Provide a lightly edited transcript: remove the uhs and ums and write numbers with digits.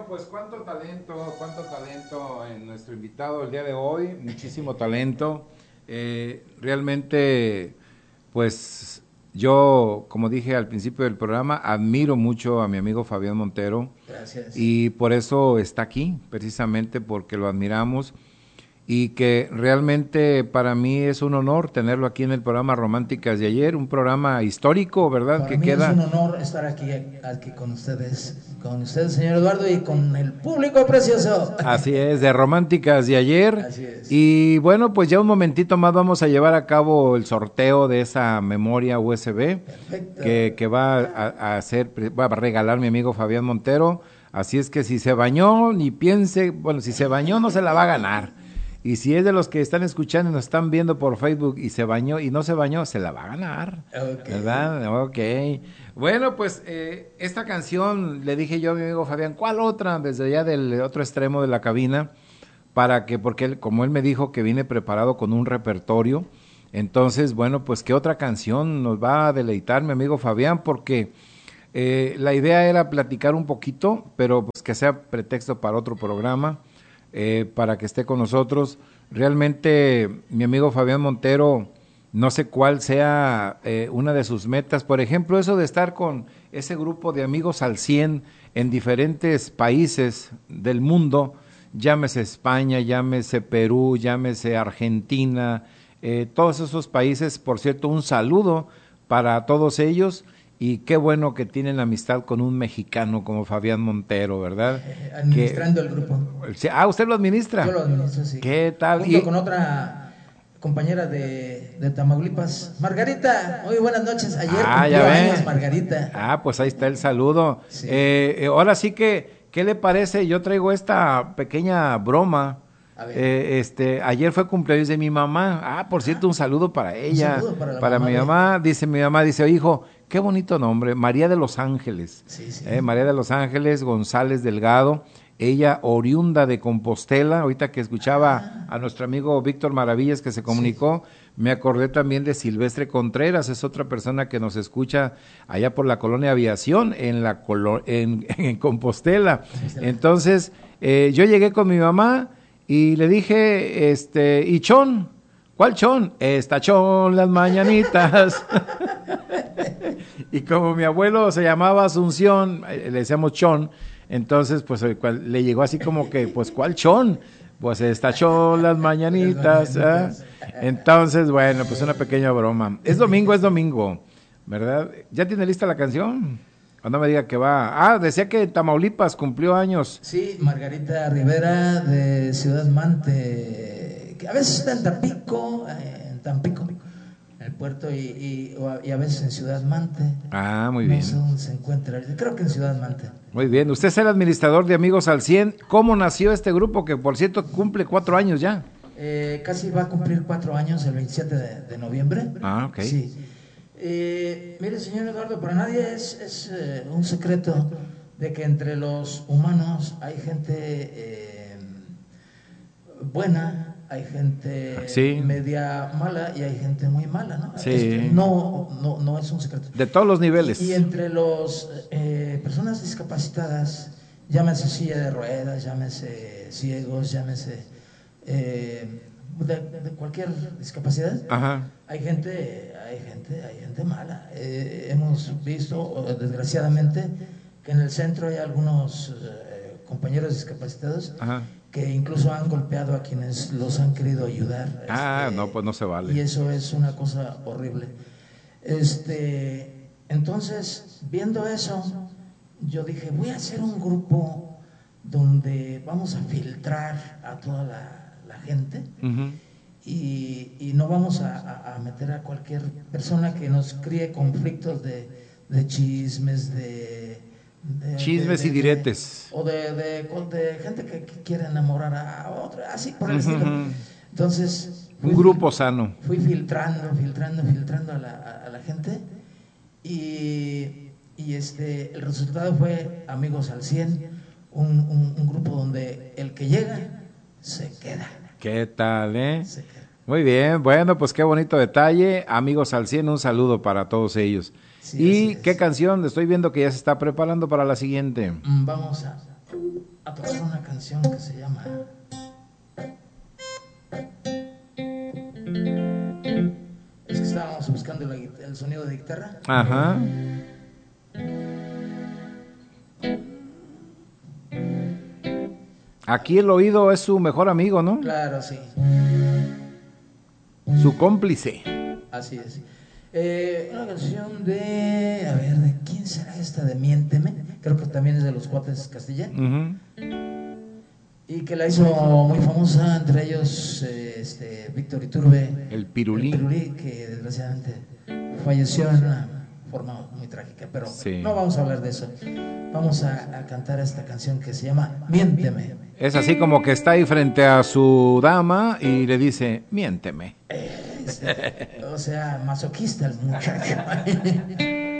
pues cuánto talento en nuestro invitado el día de hoy, muchísimo talento. Realmente, pues yo, como dije al principio del programa, admiro mucho a mi amigo Fabián Montero. Gracias. Y por eso está aquí, precisamente porque lo admiramos. Y que realmente para mí es un honor tenerlo aquí en el programa Románticas de Ayer, un programa histórico, ¿verdad? Para mí es un honor estar aquí con ustedes, señor Eduardo, y con el público precioso. Así es, de Románticas de Ayer. Así es. Y bueno, pues ya un momentito más vamos a llevar a cabo el sorteo de esa memoria USB. Perfecto. Que va va a regalar mi amigo Fabián Montero. Así es que si se bañó, ni piense, bueno, si se bañó no se la va a ganar. Y si es de los que están escuchando y nos están viendo por Facebook y se bañó y no se bañó, se la va a ganar, Okay. ¿verdad? Ok. Bueno, pues esta canción le dije yo a mi amigo Fabián, ¿cuál otra? Desde allá del otro extremo de la cabina, porque él, como él me dijo que viene preparado con un repertorio, entonces, bueno, pues ¿qué otra canción nos va a deleitar mi amigo Fabián? Porque la idea era platicar un poquito, pero pues que sea pretexto para otro programa. Para que esté con nosotros. Realmente mi amigo Fabián Montero, no sé cuál sea una de sus metas, por ejemplo, eso de estar con ese grupo de amigos al 100 en diferentes países del mundo, llámese España, llámese Perú, llámese Argentina, todos esos países, por cierto, un saludo para todos ellos. Y qué bueno que tienen amistad con un mexicano como Fabián Montero, ¿verdad? Administrando el grupo. ¿Usted lo administra? Yo lo administro, sí. ¿Qué tal? Junto con otra compañera de Tamaulipas, Margarita. Muy buenas noches. Ayer cumplió años Margarita. Pues ahí está el saludo. Sí. Ahora sí que, ¿qué le parece? Yo traigo esta pequeña broma. A ver. Ayer fue cumpleaños de mi mamá. Por cierto, un saludo para ella. Un saludo para mi mamá. Dice mi mamá, hijo, qué bonito nombre, María de los Ángeles. Sí, sí. María de los Ángeles González Delgado. Ella oriunda de Compostela. Ahorita que escuchaba a nuestro amigo Víctor Maravillas que se comunicó, me acordé también de Silvestre Contreras, es otra persona que nos escucha allá por la colonia Aviación, en Compostela. Entonces, yo llegué con mi mamá y le dije, ¿y Chon? ¿Cuál Chon? Esta Chon, las mañanitas. Y como mi abuelo se llamaba Asunción, le decíamos Chon, entonces pues le llegó así como que, pues ¿cuál Chon? Pues esta Chon, las mañanitas. Entonces, bueno, pues una pequeña broma. Es domingo, ¿verdad? ¿Ya tiene lista la canción? O no me diga que va. Decía que Tamaulipas cumplió años. Sí, Margarita Rivera de Ciudad Mante, que a veces está en Tampico, en el puerto, y a veces en Ciudad Mante. Muy bien. No sé dónde se encuentra, creo que en Ciudad Mante. Muy bien, usted es el administrador de Amigos al 100. ¿Cómo nació este grupo que, por cierto, cumple 4 años ya? Casi va a cumplir 4 años el 27 de noviembre. Ok. Sí. Mire, señor Eduardo, para nadie es un secreto de que entre los humanos hay gente buena, hay gente media mala y hay gente muy mala, ¿no? Sí. No es un secreto. De todos los niveles. Y entre los personas discapacitadas, llámese silla de ruedas, llámese ciegos, llámese de cualquier discapacidad, hay gente mala. Hemos visto, desgraciadamente, que en el centro hay algunos compañeros discapacitados que incluso han golpeado a quienes los han querido ayudar. No, pues no se vale. Y eso es una cosa horrible. Entonces, viendo eso, yo dije, voy a hacer un grupo donde vamos a filtrar a toda la gente. Y no vamos a meter a cualquier persona que nos críe conflictos de chismes, chismes y diretes. O de gente que quiere enamorar a otra, así por el estilo. Entonces, un grupo sano. Fui filtrando a la gente y el resultado fue Amigos al 100, un grupo donde el que llega se queda. ¿Qué tal, Muy bien, bueno, pues qué bonito detalle. Amigos al 100, un saludo para todos ellos. Sí, ¿y qué canción? Estoy viendo que ya se está preparando para la siguiente. Vamos a tocar una canción que se llama... Es que estábamos buscando el sonido de guitarra. Ajá. Aquí el oído es su mejor amigo, ¿no? Claro, sí. Su cómplice. Así es. Una canción de... A ver, ¿de quién será esta? De Miénteme. Creo que también es de los Cuates Castilla. Y que la hizo muy famosa, entre ellos Víctor Iturbe. El Pirulí. El Pirulí, que desgraciadamente falleció en una forma muy trágica. Pero sí, no vamos a hablar de eso. Vamos a cantar esta canción que se llama Miénteme. Es así como que está ahí frente a su dama y le dice, miénteme. O sea, masoquista el muchacho.